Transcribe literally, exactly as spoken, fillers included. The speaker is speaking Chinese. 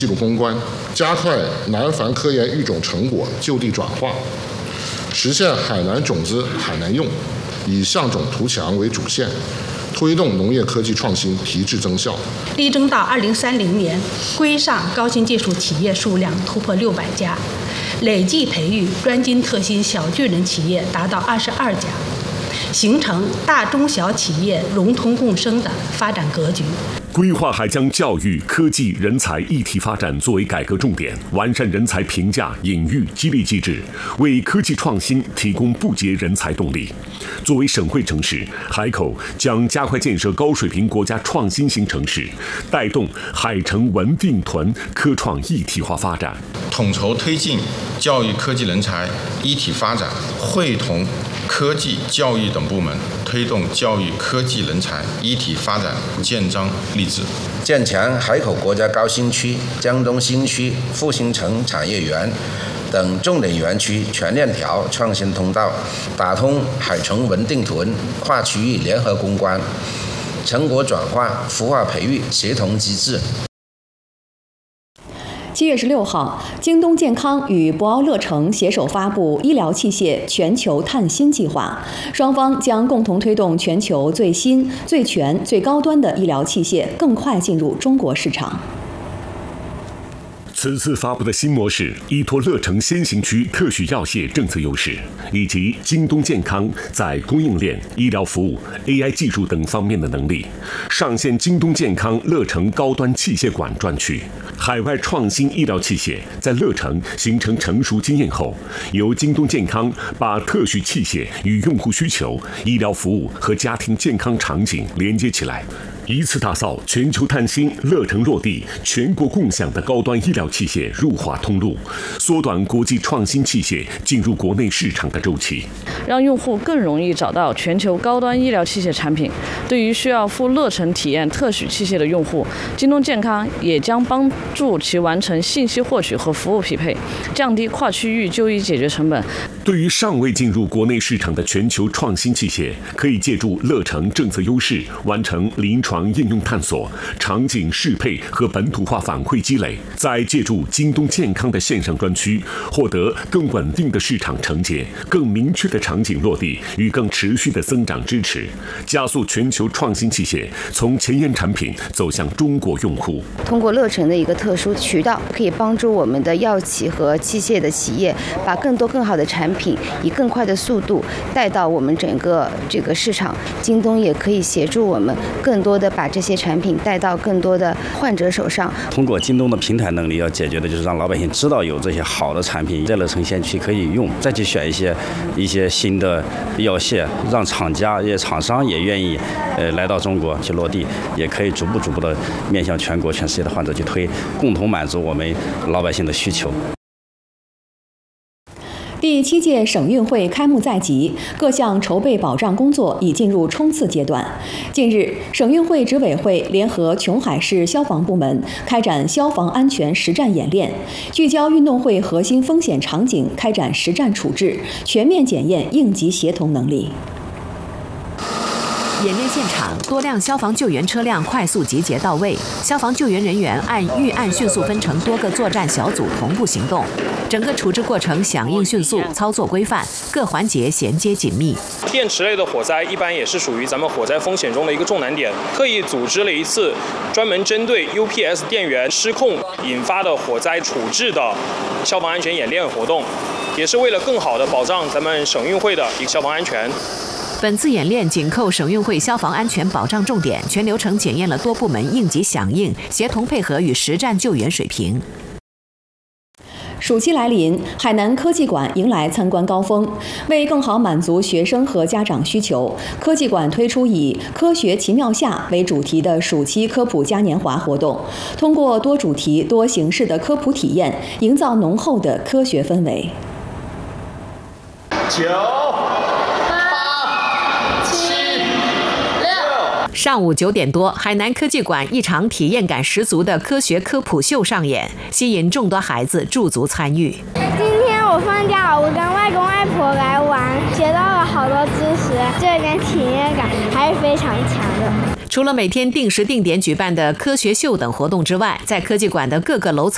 技术攻关，加快南繁科研育种成果就地转化，实现海南种子海南用，以向种图强为主线，推动农业科技创新提质增效， 力争到二零三零年，规上高新技术企业数量突破六百家，累计培育专精特新小巨人企业达到二十二家，形成大中小企业融通共生的发展格局。 规划还将教育、科技、人才一体发展作为改革重点，完善人才评价、引育、激励机制，为科技创新提供不竭人才动力。作为省会城市，海口将加快建设高水平国家创新型城市，带动海城文定屯科创一体化发展， 统筹推进教育科技人才一体发展，会同科技、教育等部门推动教育科技人才一体发展建章立制， 建强海口国家高新区、江东新区、复兴城产业园等重点园区全链条创新通道，打通海城文定屯跨区域联合攻关，成果转化、孵化培育协同机制。 七月十六号，京东健康与博鳌乐城携手发布医疗器械全球探新计划，双方将共同推动全球最新、最全、最高端的医疗器械更快进入中国市场。 此次发布的新模式依托乐城先行区特许药械政策优势，以及京东健康在供应链、医疗服务、A I 技术等方面的能力，上线京东健康乐城高端器械馆专区。海外创新医疗器械在乐城形成成熟经验后，由京东健康把特许器械与用户需求、医疗服务和家庭健康场景连接起来，一次打造全球探新乐城落地全国共享的高端医疗器械入华通路，缩短国际创新器械进入国内市场的周期， 让用户更容易找到全球高端医疗器械产品。对于需要赴乐城体验特许器械的用户，京东健康也将帮助其完成信息获取和服务匹配，降低跨区域就医解决成本。 对于尚未进入国内市场的全球创新器械，可以借助乐城政策优势，完成临床应用探索、场景适配和本土化反馈积累，再借助京东健康的线上专区，获得更稳定的市场承接、更明确的场景落地与更持续的增长支持，加速全球创新器械从前沿产品走向中国用户。 通过乐城的一个特殊渠道，可以帮助我们的药企和器械的企业，把更多更好的产品以更快的速度带到我们整个这个市场。京东也可以协助我们更多的把这些产品带到更多的患者手上。 通过京东的平台能力，要解决的就是让老百姓知道有这些好的产品在乐城先驱可以用，再去选一些一些新的药械，让厂家、也厂商也愿意呃来到中国去落地，也可以逐步逐步的面向全国、全世界的患者去推，共同满足我们老百姓的需求。 第七届省运会开幕在即，各项筹备保障工作已进入冲刺阶段。近日，省运会执委会联合琼海市消防部门开展消防安全实战演练，聚焦运动会核心风险场景开展实战处置，全面检验应急协同能力。 演练现场，多辆消防救援车辆快速集结到位，消防救援人员按预案迅速分成多个作战小组同步行动，整个处置过程响应迅速，操作规范，各环节衔接紧密。 电池类的火灾一般也是属于咱们火灾风险中的一个重难点，特意组织了一次专门针对 U P S 电源失控引发的火灾处置的消防安全演练活动，也是为了更好的保障咱们省运会的一个消防安全。 本次演练紧扣省运会消防安全保障重点，全流程检验了多部门应急响应、协同配合与实战救援水平。 暑期来临，海南科技馆迎来参观高峰。为更好满足学生和家长需求，科技馆推出以“科学奇妙夏”为主题的暑期科普嘉年华活动，通过多主题、多形式的科普体验，营造浓厚的科学氛围。 九。 上午九点多，海南科技馆一场体验感十足的科学科普秀上演，吸引众多孩子驻足参与。 今天我放假，我跟外公外婆来玩，学到了好多知识，这点体验感还是非常强的。 除了每天定时定点举办的科学秀等活动之外，在科技馆的各个楼层